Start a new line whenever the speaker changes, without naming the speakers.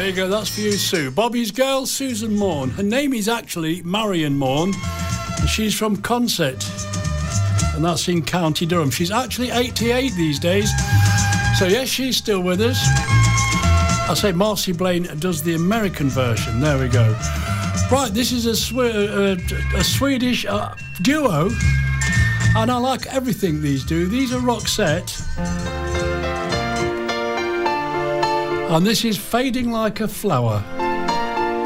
you go, that's for you, Sue. Bobby's girl, Susan Morn. Her name is actually Marion Morn, and she's from Consett, and that's in County Durham. She's actually 88 these days, so yes, she's still with us. I say Marcy Blaine does the American version. There we go. Right, this is a Swedish duo, and I like everything these do. These are Roxette, and this is Fading Like a Flower.